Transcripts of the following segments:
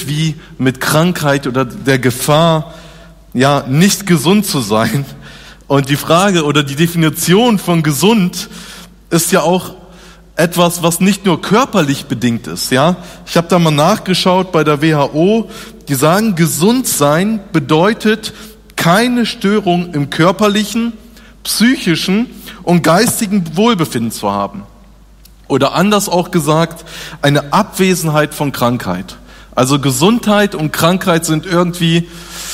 irgendwie mit Krankheit oder der Gefahr, ja, nicht gesund zu sein. Und die Frage oder die Definition von gesund ist ja auch etwas, was nicht nur körperlich bedingt ist, ja. Ich habe da mal nachgeschaut bei der WHO, die sagen, gesund sein bedeutet, keine Störung im körperlichen, psychischen und geistigen Wohlbefinden zu haben. Oder anders auch gesagt, eine Abwesenheit von Krankheit. Also Gesundheit und Krankheit sind irgendwie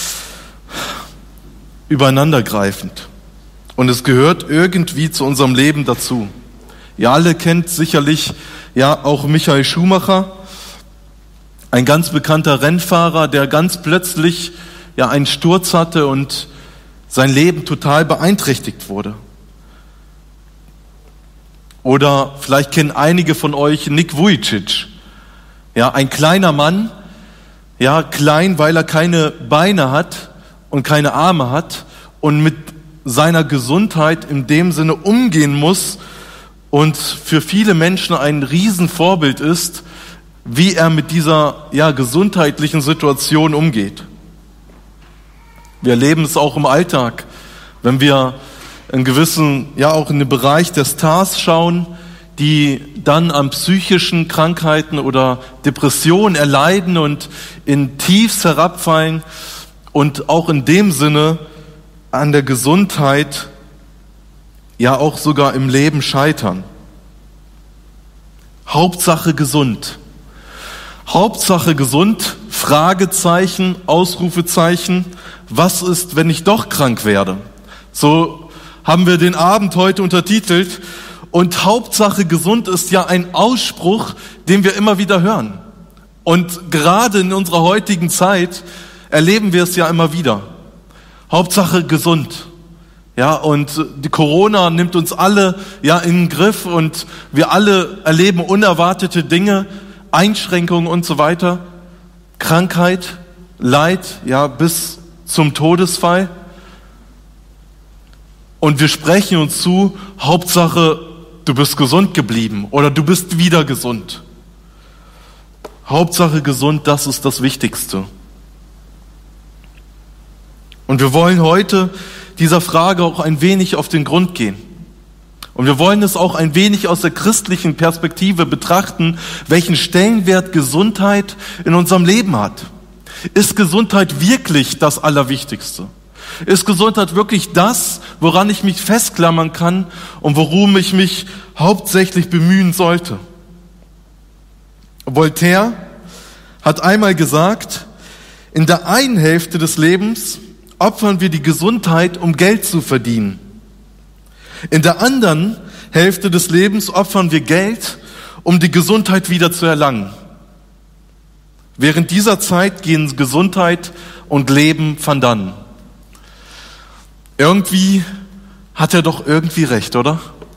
übereinandergreifend. Und es gehört irgendwie zu unserem Leben dazu. Ihr alle kennt sicherlich ja auch Michael Schumacher, ein ganz bekannter Rennfahrer, der ganz plötzlich ja einen Sturz hatte und sein Leben total beeinträchtigt wurde. Oder vielleicht kennen einige von euch Nick Vujicic. Ja, ein kleiner Mann, ja, klein, weil er keine Beine hat und keine Arme hat und mit seiner Gesundheit in dem Sinne umgehen muss und für viele Menschen ein Riesenvorbild ist, wie er mit dieser ja, gesundheitlichen Situation umgeht. Wir erleben es auch im Alltag, wenn wir in gewissen, ja auch in den Bereich der Stars schauen, die dann an psychischen Krankheiten oder Depressionen erleiden und in Tiefs herabfallen und auch in dem Sinne an der Gesundheit, ja auch sogar im Leben scheitern. Hauptsache gesund. Hauptsache gesund, Fragezeichen, Ausrufezeichen. Was ist, wenn ich doch krank werde? So haben wir den Abend heute untertitelt. Und Hauptsache gesund ist ja ein Ausspruch, den wir immer wieder hören. Und gerade in unserer heutigen Zeit erleben wir es ja immer wieder. Hauptsache gesund. Ja, und die Corona nimmt uns alle ja in den Griff und wir alle erleben unerwartete Dinge, Einschränkungen und so weiter. Krankheit, Leid, ja, bis zum Todesfall. Und wir sprechen uns zu, Hauptsache, du bist gesund geblieben oder du bist wieder gesund. Hauptsache gesund, das ist das Wichtigste. Und wir wollen heute dieser Frage auch ein wenig auf den Grund gehen. Und wir wollen es auch ein wenig aus der christlichen Perspektive betrachten, welchen Stellenwert Gesundheit in unserem Leben hat. Ist Gesundheit wirklich das Allerwichtigste? Ist Gesundheit wirklich das, woran ich mich festklammern kann und worum ich mich hauptsächlich bemühen sollte? Voltaire hat einmal gesagt, in der einen Hälfte des Lebens opfern wir die Gesundheit, um Geld zu verdienen. In der anderen Hälfte des Lebens opfern wir Geld, um die Gesundheit wieder zu erlangen. Während dieser Zeit gehen Gesundheit und Leben van dann. Irgendwie hat er doch irgendwie recht, oder?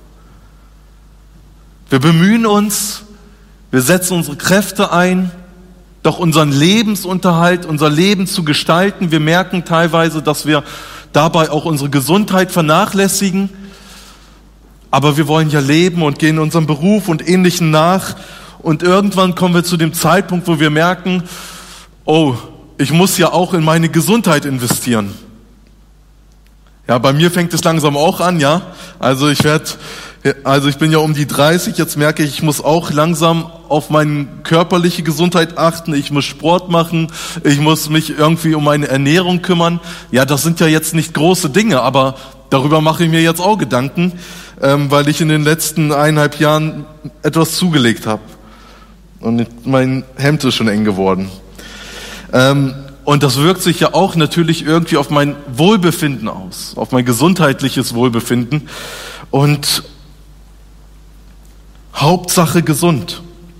Wir bemühen uns, wir setzen unsere Kräfte ein, doch unseren Lebensunterhalt, unser Leben zu gestalten. Wir merken teilweise, dass wir dabei auch unsere Gesundheit vernachlässigen. Aber wir wollen ja leben und gehen unserem Beruf und Ähnlichem nach. Und irgendwann kommen wir zu dem Zeitpunkt, wo wir merken, oh, ich muss ja auch in meine Gesundheit investieren. Ja, bei mir fängt es langsam auch an, ja. Also ich bin ja um die 30, jetzt merke ich muss auch langsam auf meine körperliche Gesundheit achten, ich muss Sport machen, ich muss mich irgendwie um meine Ernährung kümmern. Ja, das sind ja jetzt nicht große Dinge, aber darüber mache ich mir jetzt auch Gedanken, weil ich in den letzten 1,5 Jahren etwas zugelegt habe. Und mein Hemd ist schon eng geworden. Und das wirkt sich ja auch natürlich irgendwie auf mein Wohlbefinden aus, auf mein gesundheitliches Wohlbefinden. Und Hauptsache gesund.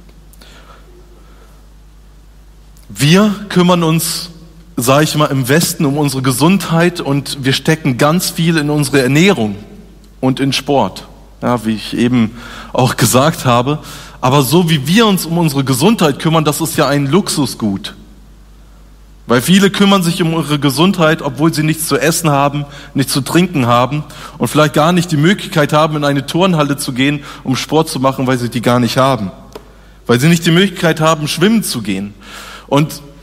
Wir kümmern uns, sage ich mal, im Westen um unsere Gesundheit und wir stecken ganz viel in unsere Ernährung und in Sport. Ja, wie ich eben auch gesagt habe. Aber so wie wir uns um unsere Gesundheit kümmern, das ist ja ein Luxusgut. Weil viele kümmern sich um ihre Gesundheit, obwohl sie nichts zu essen haben, nichts zu trinken haben und vielleicht gar nicht die Möglichkeit haben, in eine Turnhalle zu gehen, um Sport zu machen, weil sie die gar nicht haben. Weil sie nicht die Möglichkeit haben, schwimmen zu gehen. Und